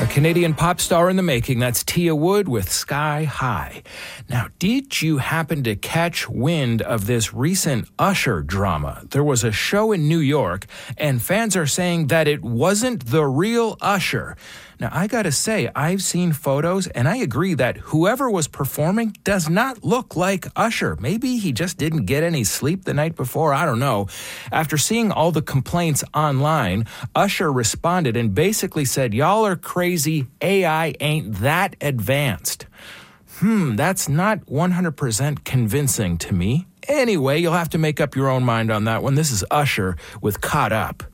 A Canadian pop star in the making. That's Tia Wood with Sky High. Now, did you happen to catch wind of this recent Usher drama? There was a show in New York, and fans are saying that it wasn't the real Usher. Now, I gotta say, I've seen photos, and I agree that whoever was performing does not look like Usher. Maybe he just didn't get any sleep the night before. I don't know. After seeing all the complaints online, Usher responded and basically said, "Y'all are crazy. AI ain't that advanced." That's not 100% convincing to me. Anyway, you'll have to make up your own mind on that one. This is Usher with Caught Up.